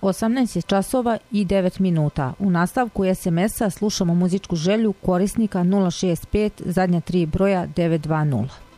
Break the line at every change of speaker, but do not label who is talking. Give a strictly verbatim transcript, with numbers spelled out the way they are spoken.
osamnaest je časova i devet minuta. U nastavku es em es-a slušamo muzičku želju korisnika nula šest pet zadnja tri broja devet dva nula.